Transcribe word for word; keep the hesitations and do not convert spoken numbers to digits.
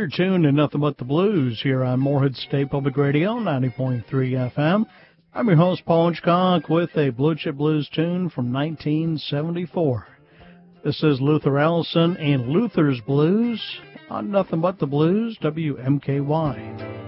You're tuned to Nothing But the Blues here on Morehead State Public Radio, ninety point three F M. I'm your host, Paul Hitchcock, with a Blue Chip Blues tune from nineteen seventy-four. This is Luther Allison and Luther's Blues on Nothing But the Blues, W M K Y.